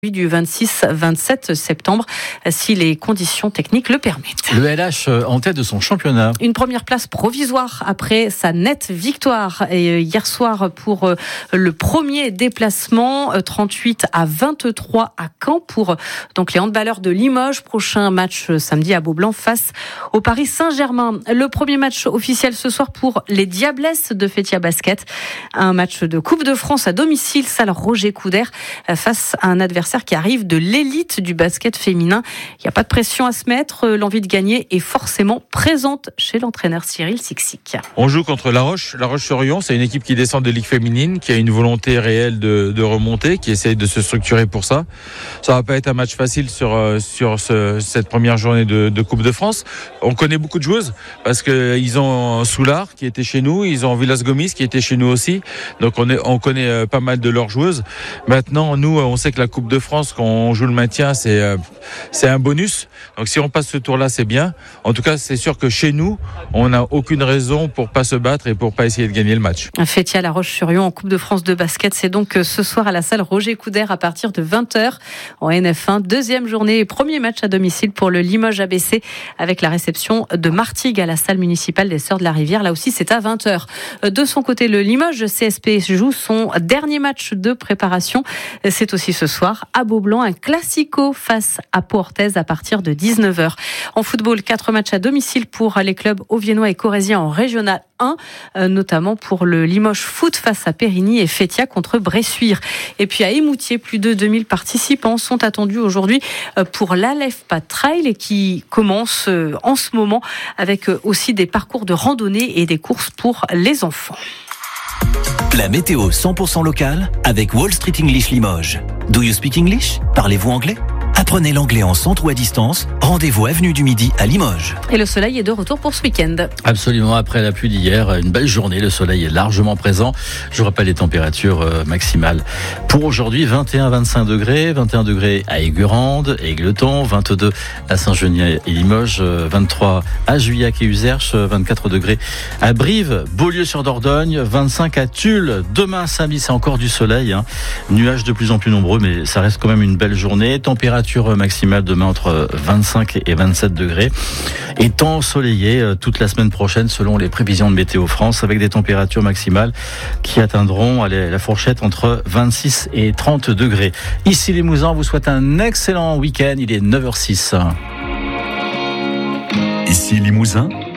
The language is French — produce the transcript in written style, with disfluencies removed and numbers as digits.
Du 26-27 septembre, si les conditions techniques le permettent. Le LH en tête de son championnat. Une première place provisoire après sa nette victoire hier soir pour le premier déplacement, 38-23 à Caen pour donc les handballeurs de Limoges. Prochain match samedi à Beaublanc face au Paris Saint-Germain. Le premier match officiel ce soir pour les Diablesses de Fétia Basket. Un match de Coupe de France à domicile, salle Roger Coudert, face à un adversaire qui arrive de l'élite du basket féminin. Il n'y a pas de pression à se mettre. L'envie de gagner est forcément présente chez l'entraîneur Cyril Sixic. On joue contre La Roche-sur-Yon. C'est une équipe qui descend de Ligue féminine, qui a une volonté réelle de remonter, qui essaye de se structurer pour ça. Ça va pas être un match facile sur cette première journée de Coupe de France. On connaît beaucoup de joueuses parce qu'ils ont Soulard qui était chez nous, ils ont Villas-Gomis qui était chez nous aussi. Donc on connaît pas mal de leurs joueuses. Maintenant, nous, on sait que la Coupe de France, quand on joue le maintien, c'est un bonus. Donc si on passe ce tour-là, c'est bien. En tout cas, c'est sûr que chez nous, on n'a aucune raison pour pas se battre et pour pas essayer de gagner le match. Fétia La Roche-sur-Yon en Coupe de France de basket, c'est donc ce soir à la salle Roger Coudert à partir de 20h en NF1. Deuxième journée et premier match à domicile pour le Limoges ABC avec la réception de Martigues à la salle municipale des Sœurs de la Rivière. Là aussi, c'est à 20h. De son côté, le Limoges CSP joue son dernier match de préparation. C'est aussi ce soir à Beaublanc, un classico face à Pau-Orthez à partir de 19h. En football, 4 matchs à domicile pour les clubs auviennois et corréziens en Régional 1, notamment pour le Limoges Foot face à Périgny et Fétia contre Bressuire. Et puis à Émoutier, plus de 2000 participants sont attendus aujourd'hui pour l'Alefpa Trail qui commence en ce moment avec aussi des parcours de randonnée et des courses pour les enfants. La météo 100% locale avec Wall Street English Limoges. Do you speak English? Parlez-vous anglais? Apprenez l'anglais en centre ou à distance. Rendez-vous avenue du Midi à Limoges. Et le soleil est de retour pour ce week-end. Absolument, après la pluie d'hier, une belle journée. Le soleil est largement présent. Je rappelle les températures maximales. Pour aujourd'hui, 21-25 degrés. 21 degrés à Aigurande, Égletons, 22 à Saint-Geniez et Limoges, 23 à Juillac et Uzerche, 24 degrés à Brive, Beaulieu-sur-Dordogne, 25 à Tulle. Demain, samedi, c'est encore du soleil. Nuages de plus en plus nombreux, mais ça reste quand même une belle journée. Température maximale demain entre 25 et 27 degrés. Et temps ensoleillé toute la semaine prochaine selon les prévisions de Météo France avec des températures maximales qui atteindront la fourchette entre 26 et 30 degrés. Ici Limousin, on vous souhaite un excellent week-end. Il est 9h06. Ici Limousin.